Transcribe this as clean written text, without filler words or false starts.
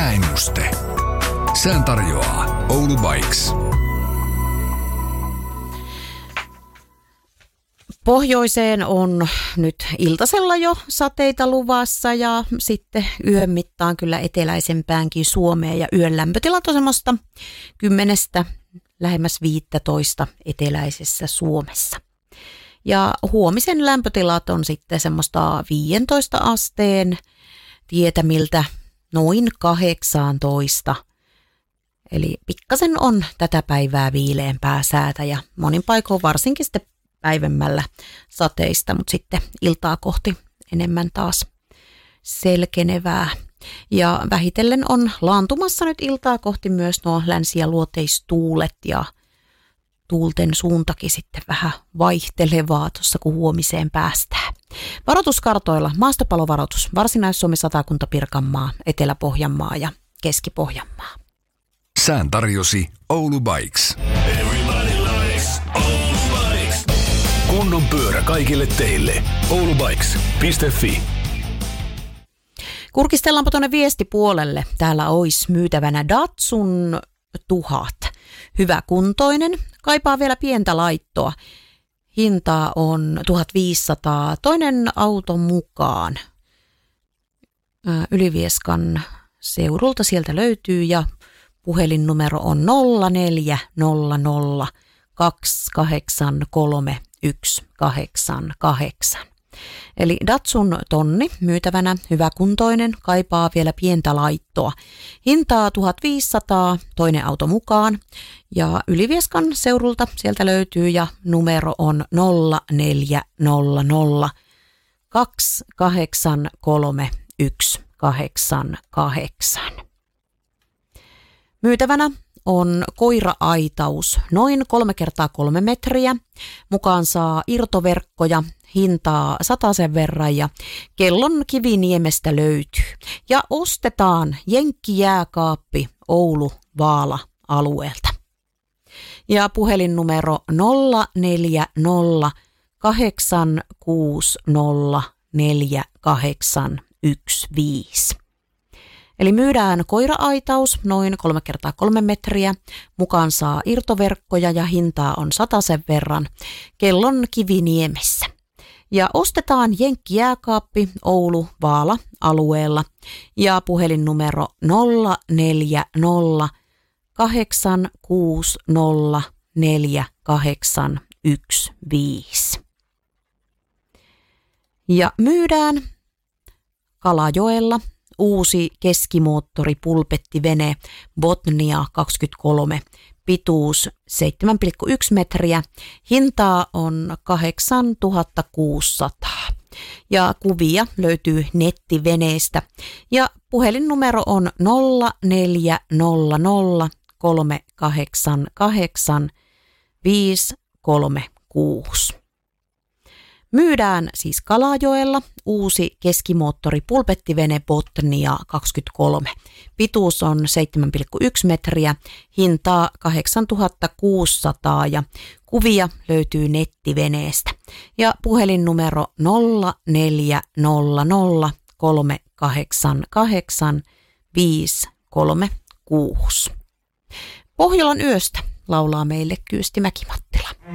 Ennuste. Sään tarjoaa Oulu Bikes. Pohjoiseen on nyt iltasella jo sateita luvassa ja sitten yön mittaan kyllä eteläisempäänkin Suomeen ja yön lämpötilat on semmoista 10 lähemmäs 15 eteläisessä Suomessa. Ja huomisen lämpötilat on sitten semmoista 15 asteen tietämiltä noin 18. Eli pikkasen on tätä päivää viileämpää säätä ja monin paikoin varsinkin sitten päivemmällä sateista, mutta sitten iltaa kohti enemmän taas selkenevää. Ja vähitellen on laantumassa nyt iltaa kohti myös nuo länsi- ja luoteistuulet ja tuulten suuntakin sitten vähän vaihtelevaa tuossa kun huomiseen päästään. Varoituskartoilla maastopalovaroitus Varsinais-Suomi, Satakunta, Pirkanmaa, Etelä-Pohjanmaa ja Keski-Pohjanmaa. Sään tarjosi Oulu Bikes. Kunnon pyörä kaikille teille. oulubikes.fi. Kurkistellaanpa tuonne viestipuolelle. Täällä olisi myytävänä Datsun 1000. Hyväkuntoinen, kaipaa vielä pientä laittoa. Hinta on 1500, toinen auto mukaan. Ylivieskan seudulta sieltä löytyy ja puhelinnumero on 0400 283 188. Eli Datsun tonni myytävänä, hyväkuntoinen, kaipaa vielä pientä laittoa. Hintaa 1500, toinen auto mukaan. Ja Ylivieskan seudulta sieltä löytyy ja numero on 0400 283 188. Myytävänä on koira-aitaus, noin 3x3 metriä. Mukaan saa irtoverkkoja, hintaa 100 verran ja kellon Kiviniemestä löytyy. Ja ostetaan jenkkijääkaappi Oulu-Vaala-alueelta. Ja puhelinnumero 0400 860 4815. Eli myydään koira-aitaus noin 3x3 metriä, mukaan saa irtoverkkoja ja hintaa on 100 verran, kellon Kiviniemessä. Ja ostetaan jenkkijääkaappi Oulu-Vaala-alueella ja puhelinnumero 0400 860 4815. Ja myydään Kalajoella uusi keskimoottoripulpettivene Botnia 23, pituus 7,1 metriä, hintaa on 8600 ja kuvia löytyy nettiveneestä ja puhelinnumero on 0400 388 536. Myydään siis Kalajoella uusi keskimoottoripulpettivene Botnia 23. Pituus on 7,1 metriä, hintaa 8600 ja kuvia löytyy nettiveneestä. Ja puhelinnumero 0400 388 536. Pohjolan yöstä laulaa meille Kyösti Mäki-Mattila.